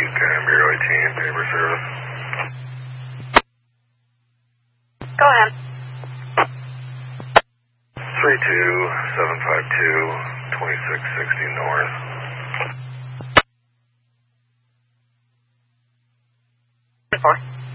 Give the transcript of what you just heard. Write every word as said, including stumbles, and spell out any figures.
Buchanan Bureau eighteen, paper service. Go ahead. three two seven five two, twenty-six sixty north. Four.